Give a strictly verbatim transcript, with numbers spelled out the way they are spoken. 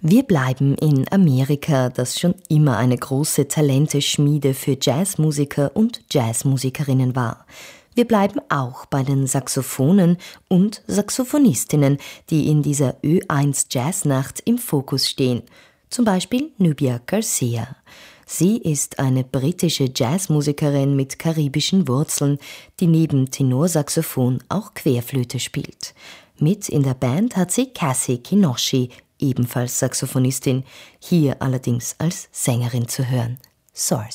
Wir bleiben in Amerika, das schon immer eine große Talenteschmiede für Jazzmusiker und Jazzmusikerinnen war. Wir bleiben auch bei den Saxophonen und Saxophonistinnen, die in dieser Ö eins Jazznacht im Fokus stehen. Zum Beispiel Nubia Garcia. Sie ist eine britische Jazzmusikerin mit karibischen Wurzeln, die neben Tenorsaxophon auch Querflöte spielt. Mit in der Band hat sie Cassie Kinoshi, ebenfalls Saxophonistin, hier allerdings als Sängerin zu hören. Source.